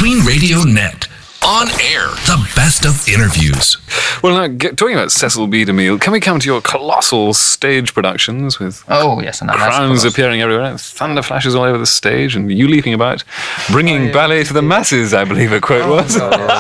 Queen Radio Net. On air, the best of interviews. Well, now, talking about Cecil B. DeMille, can we come to your colossal stage productions with crowns appearing everywhere, thunder flashes all over the stage, and you leaping about, bringing ballet to the masses, I believe a quote was.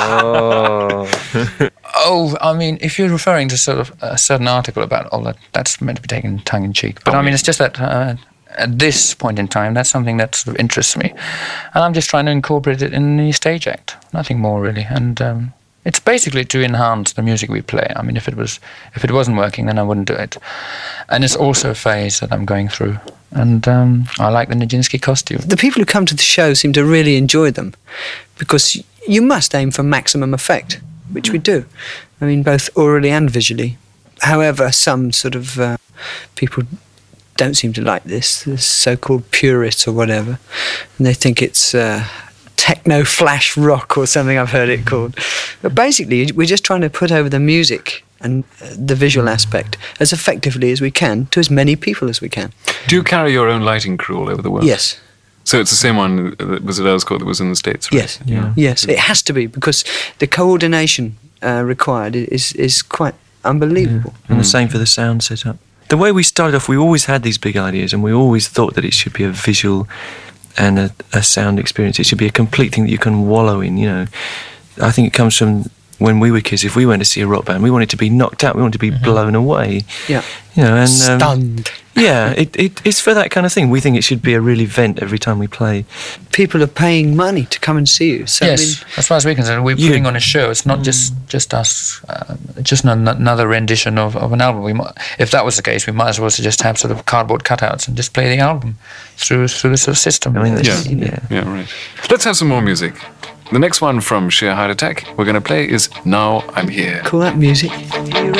I mean, if you're referring to sort of a certain article about all that, that's meant to be taken tongue-in-cheek. But I mean, it's just that at this point in time, that's something that sort of interests me. And I'm just trying to incorporate it in the stage act. Nothing more, really. And it's basically to enhance the music we play. I mean, if it wasn't working, then I wouldn't do it. And it's also a phase that I'm going through. And I like the Nijinsky costume. The people who come to the show seem to really enjoy them, because you must aim for maximum effect, which we do. I mean, both orally and visually. However, some sort of people don't seem to like this so-called purists or whatever, and they think it's techno flash rock or something, I've heard it called. But basically, we're just trying to put over the music and the visual aspect as effectively as we can to as many people as we can. Do you carry your own lighting crew all over the world? Yes. So it's the same one that was at Earls Court that was in the States, right? Yes, yes. It has to be, because the coordination required is quite unbelievable. Yeah. And the same for the sound setup. The way we started off, we always had these big ideas, and we always thought that it should be a visual and a sound experience. It should be a complete thing that you can wallow in, you know. I think it comes from when we were kids. If we went to see a rock band, we wanted to be knocked out, we wanted to be blown away. Yeah. You know, and stunned. Yeah, it's for that kind of thing. We think it should be a real event every time we play. People are paying money to come and see you. So yes, I mean, as far as we're concerned, we're putting on a show. It's not just us, just another rendition of an album. If that was the case, we might as well just have sort of cardboard cutouts and just play the album through the sort of system. I mean, yeah, right. Let's have some more music. The next one from Sheer Heart Attack we're going to play is Now I'm Here. Call that music.